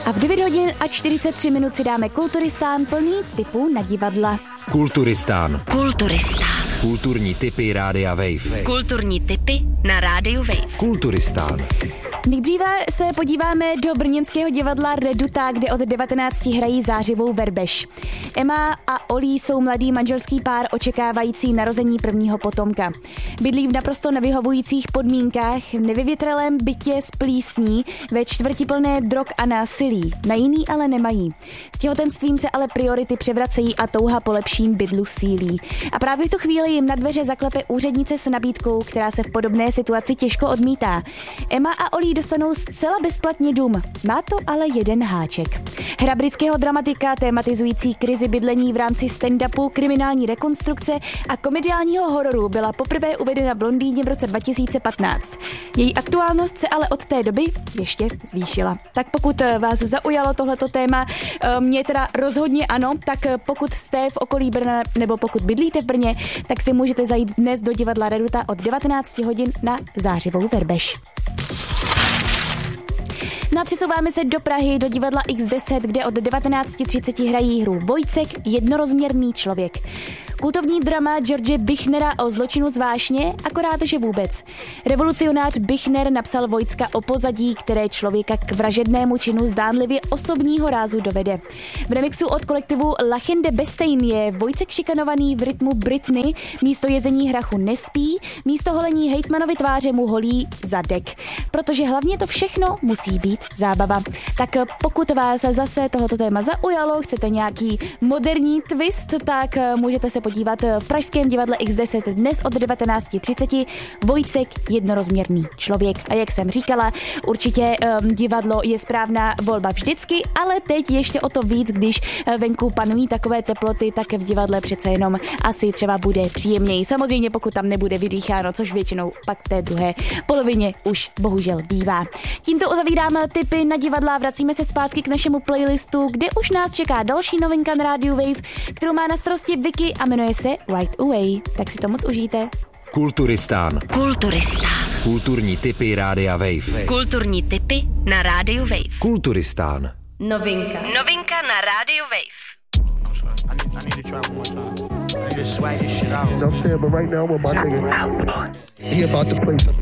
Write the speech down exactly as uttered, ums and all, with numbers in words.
A v devět hodin a čtyřicet tři minut si dáme Kulturistán plný tipů na divadla. Kulturistán. Kulturistán. Kulturní tipy Rádia Wave. Kulturní tipy na Rádiu Wave. Kulturistán. Nejdříve se podíváme do brněnského divadla Reduta, kde od devatenácti hrají zářivou Verbež. Emma a Olí jsou mladý manželský pár očekávající narození prvního potomka. Bydlí v naprosto nevyhovujících podmínkách, v nevyvětralém bytě s plísní, ve čtvrti plné drog a násilí. Na jiný ale nemají. S těhotenstvím se ale priority převracejí a touha po lepším bydlu sílí. A právě v tu chvíli jim na dveře zaklepe úřednice s nabídkou, která se v podobné situaci těžko odmítá. Emma a Olí dostanou zcela bezplatně dům. Má to ale jeden háček. Hra britského dramatika tématizující krizi bydlení v rámci stand-upu, kriminální rekonstrukce a komediálního hororu byla poprvé uvedena v Londýně v roce dva tisíce patnáct. Její aktuálnost se ale od té doby ještě zvýšila. Tak pokud vás zaujalo tohleto téma, mě teda rozhodně ano, tak pokud jste v okolí Brna nebo pokud bydlíte v Brně, tak si můžete zajít dnes do divadla Reduta od devatenácti hodin na zářivou Verbež. No a přesouváme se do Prahy, do divadla iks deset, kde od devatenáct třicet hrají hru Vojcek, jednorozměrný člověk. Kultovní drama George Bichnera o zločinu z vášně, akorát že vůbec. Revolucionář Bichner napsal Vojcka o pozadí, které člověka k vražednému činu zdánlivě osobního rázu dovede. V remixu od kolektivu Lachende Bestein je Vojcek šikanovaný v rytmu Britney, místo jezení hrachu nespí, místo holení hejtmanovi tváře mu holí zadek. Protože hlavně to všechno musí být zábava. Tak pokud vás zase tohleto téma zaujalo, chcete nějaký moderní twist, tak můžete se podívat v pražském divadle iks deset dnes od devatenáct třicet. Vojcek, jednorozměrný člověk. A jak jsem říkala, určitě um, divadlo je správná volba vždycky, ale teď ještě o to víc, když venku panují takové teploty, tak v divadle přece jenom asi třeba bude příjemněji. Samozřejmě pokud tam nebude vydýcháno, což většinou pak v té druhé polovině už bohužel bývá. Tímto uzavíráme tipy na divadla, vracíme se zpátky k našemu playlistu, kde už nás čeká další novinka na rádiu Wave, kterou má na starosti Vicky a jmenuje se Right Away. Tak si to moc užijte. Kulturistán. Kulturistán. Kulturní tipy Rádia Wave. Kulturní tipy na Rádiu Wave. Kulturistán. Novinka. Novinka na Rádiu Wave. I need, I need to try one more time. I need to swag this shit out. You know what I'm saying? But right now, I'm with my nigga. He about to play something